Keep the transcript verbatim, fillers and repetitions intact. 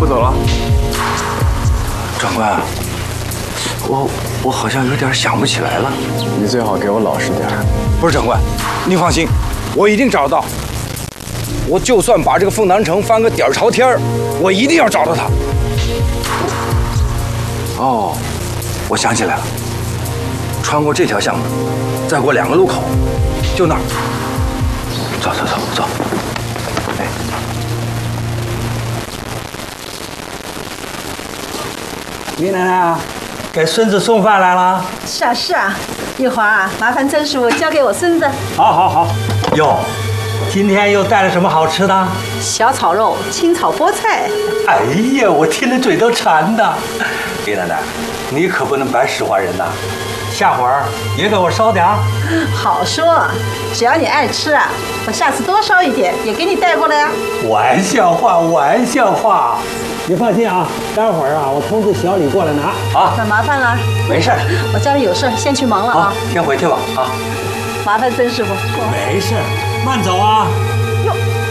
不走了？ 长官啊，我我好像有点想不起来了。 你最好给我老实点。 不是长官，您放心，我一定找得到。我就算把这个凤南城翻个底儿朝天儿，我一定要找到他。哦，我想起来了，穿过这条巷子，再过两个路口，就那儿。走走走走。哎， 李奶奶啊，给孙子送饭来了。 是啊是啊，一会儿啊，麻烦曾师傅交给我孙子。 好，好，好。哟，今天又带了什么好吃的？ 小炒肉，清炒菠菜。 哎呀，我听得嘴都馋的。李奶奶，你可不能白使唤人呐，下会儿也给我烧点儿。 好说，只要你爱吃啊，我下次多烧一点，也给你带过来啊。 玩笑话，玩笑话。你放心啊，待会儿啊，我通知小李过来拿啊。 那麻烦了。 没事， 我家里有事，先去忙了啊。 先回去吧啊。 麻烦曾师傅。 没事，慢走啊。 哟。